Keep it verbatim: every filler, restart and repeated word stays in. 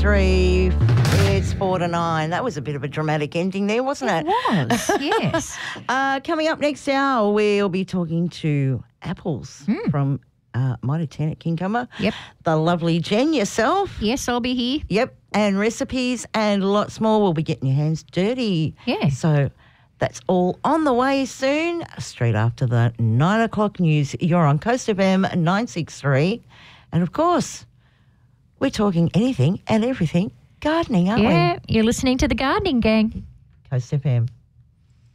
three. It's four to nine. That was a bit of a dramatic ending there, wasn't it? It was, yes. uh, coming up next hour, we'll be talking to Apples Mm. from uh, Mitre ten at Kincumber. Yep. The lovely Jen, yourself. Yes, I'll be here. Yep. And recipes and lots more. We'll be getting your hands dirty. Yeah. So that's all on the way soon, straight after the nine o'clock news. You're on Coast F M nine sixty-three. And, of course, we're talking anything and everything gardening, aren't Yeah, you're listening to the Gardening Gang. we? Coast F M.